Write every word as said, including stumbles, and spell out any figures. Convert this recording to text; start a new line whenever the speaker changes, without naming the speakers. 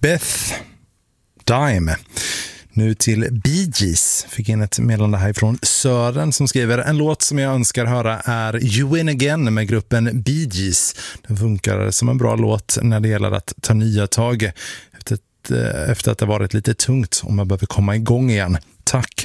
Beth Dime. Nu till Bee Gees. Fick in ett meddelande härifrån Sören som skriver: en låt som jag önskar höra är You Win Again med gruppen Bee Gees. Den funkar som en bra låt när det gäller att ta nya tag efter, ett, efter att det varit lite tungt och man behöver komma igång igen. Tack.